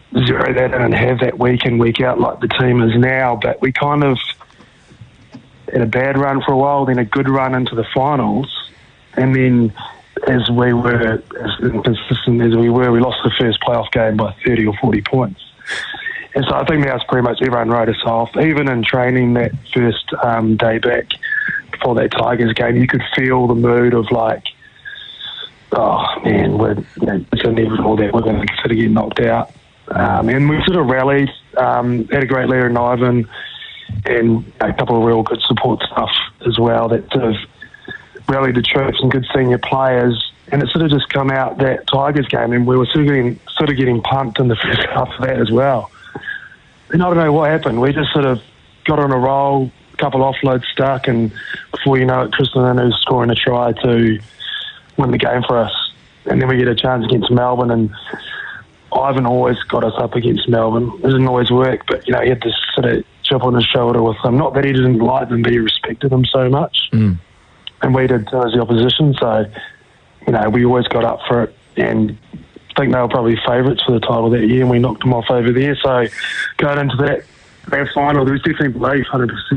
zero that in and have that week in, week out like the team is now. But we kind of had a bad run for a while, then a good run into the finals, and then as we were, as inconsistent as we were, we lost the first playoff game by 30 or 40 points. And so I think that's pretty much everyone wrote us off. Even in training that first day back before that Tigers game, you could feel the mood of like, oh man, it's inevitable that we're going to sort of get knocked out. And we sort of rallied, had a great leader in Ivan, and a couple of real good support stuff as well that sort of rallied the troops and good senior players. And it sort of just come out that Tigers game, and we were sort of getting pumped in the first half of that as well. And I don't know what happened. We just sort of got on a roll, a couple offloads stuck, and before you know it, Tristan Anu's scoring a try to win the game for us. And then we get a chance against Melbourne, and Ivan always got us up against Melbourne. It didn't always work, but, he had this sort of chip on his shoulder with him. Not that he didn't like them, but he respected them so much. And we did too as the opposition, so, we always got up for it, and I think they were probably favourites for the title that year, and we knocked them off over there. So going into that grand final, there was definitely belief, 100%.